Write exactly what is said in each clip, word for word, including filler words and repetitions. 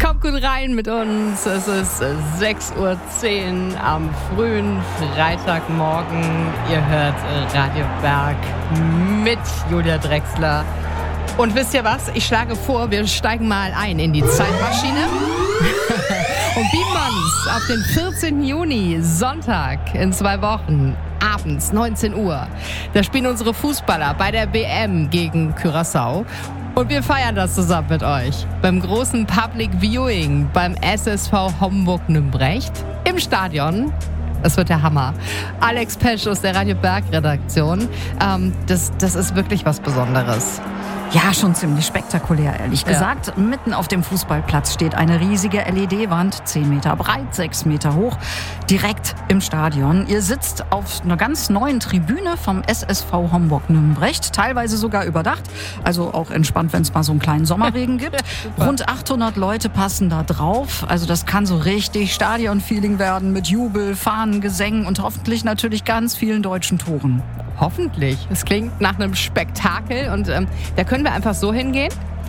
Kommt gut rein mit uns. Es ist sechs Uhr zehn am frühen Freitagmorgen. Ihr hört Radio Berg mit Julia Drechsler. Und wisst ihr was? Ich schlage vor, wir steigen mal ein in die Zeitmaschine und beamen uns auf den vierzehnten Juni, Sonntag in zwei Wochen. Abends, neunzehn Uhr. Da spielen unsere Fußballer bei der B M gegen Curaçao. Und wir feiern das zusammen mit euch. Beim großen Public Viewing beim S S V Homburg-Nümbrecht im Stadion. Das wird der Hammer. Alex Pesch aus der Radio Berg-Redaktion. Ähm, das, das ist wirklich was Besonderes. Ja, schon ziemlich spektakulär, ehrlich Ja. gesagt. Mitten auf dem Fußballplatz steht eine riesige L E D-Wand, zehn Meter breit, sechs Meter hoch, direkt im Stadion. Ihr sitzt auf einer ganz neuen Tribüne vom S S V Homburg-Nümbrecht, teilweise sogar überdacht, also auch entspannt, wenn es mal so einen kleinen Sommerregen gibt. Rund achthundert Leute passen da drauf, also das kann so richtig Stadion-Feeling werden mit Jubel, Fahnen, Gesängen und hoffentlich natürlich ganz vielen deutschen Toren. Hoffentlich. Es klingt nach einem Spektakel und ähm, da können wir einfach so hingehen.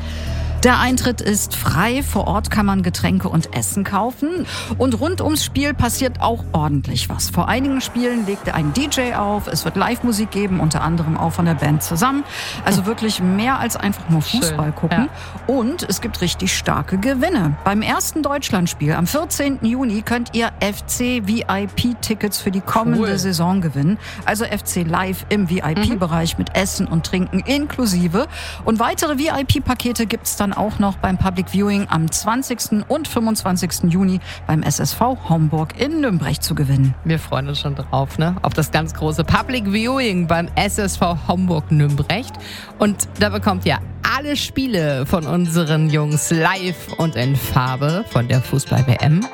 Der Eintritt ist frei, vor Ort kann man Getränke und Essen kaufen und rund ums Spiel passiert auch ordentlich was. Vor einigen Spielen legt ein D J auf, es wird Live-Musik geben, unter anderem auch von der Band zusammen. Also wirklich mehr als einfach nur Fußball Schön, gucken. Und es gibt richtig starke Gewinne. Beim ersten Deutschlandspiel am vierzehnten Juni könnt ihr F C V I P-Tickets für die kommende Cool. Saison gewinnen. Also F C Live im V I P-Bereich mit Essen und Trinken inklusive. Und weitere V I P-Pakete gibt's dann auch noch beim Public Viewing am zwanzigsten und fünfundzwanzigsten Juni beim S S V Homburg in Nümbrecht zu gewinnen. Wir freuen uns schon drauf, ne? Auf das ganz große Public Viewing beim S S V Homburg-Nümbrecht. Und da bekommt ihr alle Spiele von unseren Jungs live und in Farbe von der Fußball-W M.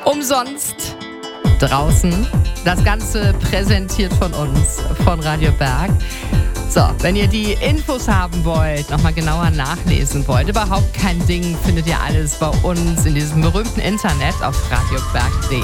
Umsonst draußen. Das Ganze präsentiert von uns, von Radio Berg. So, wenn ihr die Infos haben wollt, nochmal genauer nachlesen wollt, überhaupt kein Ding, findet ihr alles bei uns in diesem berühmten Internet auf radioberg punkt de.